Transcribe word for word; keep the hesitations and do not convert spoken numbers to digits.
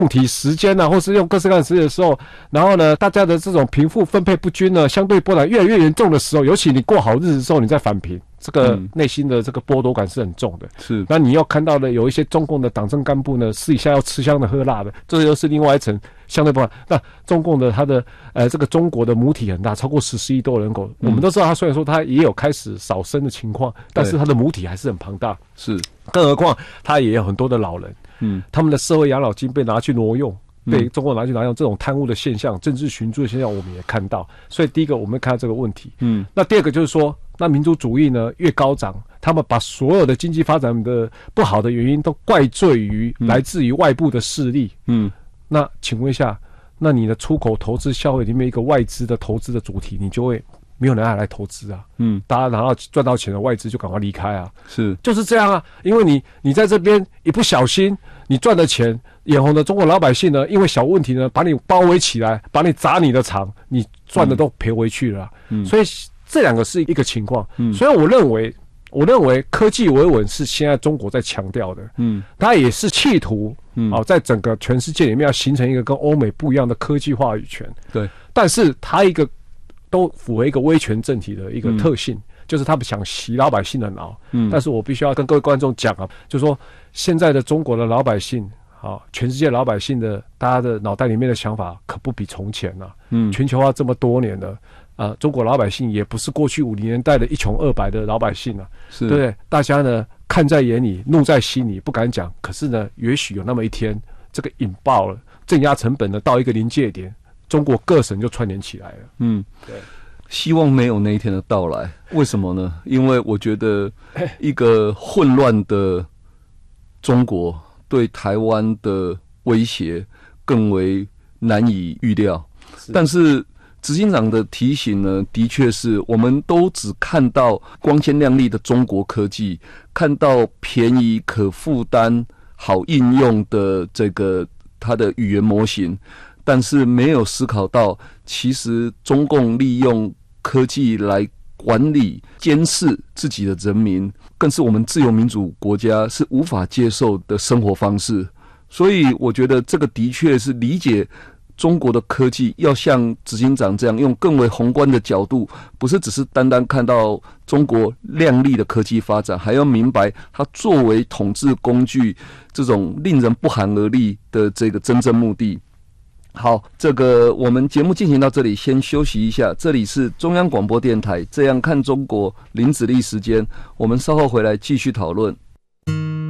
用体时间啊，或是用各式各样的时间的时候，然后呢，大家的这种贫富分配不均呢，相对波澜越来越严重的时候，尤其你过好日子的时候，你再返贫，这个内心的这个剥夺感是很重的。 是， 那你要看到的有一些中共的党政干部呢，私底下要吃香的喝辣的，这又是另外一层相对不好。那中共的它的呃这个中国的母体很大，超过十四亿多人口，嗯、我们都知道，它虽然说它也有开始少生的情况，但是它的母体还是很庞大。 是， 更何况它也有很多的老人。嗯，他们的社会养老金被拿去挪用，被中国拿去挪用，这种贪污的现象、政治寻租的现象，我们也看到。所以第一个，我们看到这个问题。嗯，那第二个就是说，那民族主义呢越高涨，他们把所有的经济发展的不好的原因都怪罪于来自于外部的势力。嗯，那请问一下，那你的出口、投资、消费里面一个外资的投资的主题，你就会没有人要来投资啊。嗯，大家拿到赚到钱的外资就赶快离开啊。是，就是这样啊。因为你你在这边一不小心，你赚的钱，眼红的中国老百姓呢，因为小问题呢，把你包围起来，把你砸你的场，你赚的都赔回去了、啊。嗯，所以这两个是一个情况。嗯，所以我认为，我认为科技维稳是现在中国在强调的。嗯，它也是企图，嗯，哦，在整个全世界里面要形成一个跟欧美不一样的科技话语权。对，但是它一个都符合一个威权政体的一个特性。嗯，就是他们想洗老百姓的脑，嗯，但是我必须要跟各位观众讲啊，就是说现在的中国的老百姓，啊，全世界老百姓的大家的脑袋里面的想法可不比从前啊，嗯，全球化这么多年了，啊，中国老百姓也不是过去五零年代的一穷二白的老百姓啊，是，对不对？大家呢看在眼里，怒在心里，不敢讲，可是呢，也许有那么一天，这个引爆了，镇压成本呢到一个临界点，中国各省就串联起来了，嗯，对。 希望没有那一天的到来，为什么呢？因为我觉得一个混乱的中国对台湾的威胁更为难以预料。但是执行长的提醒呢，的确是我们都只看到光鲜亮丽的中国科技，看到便宜可负担、好应用的这个它的语言模型，但是没有思考到，其实中共利用科技来管理、监视自己的人民，更是我们自由民主国家是无法接受的生活方式。所以，我觉得这个的确是理解中国的科技，要像执行长这样用更为宏观的角度，不是只是单单看到中国亮丽的科技发展，还要明白它作为统治工具这种令人不寒而栗的这个真正目的。好，这个我们节目进行到这里，先休息一下。这里是中央广播电台《这样看中国》林子立时间，我们稍后回来继续讨论。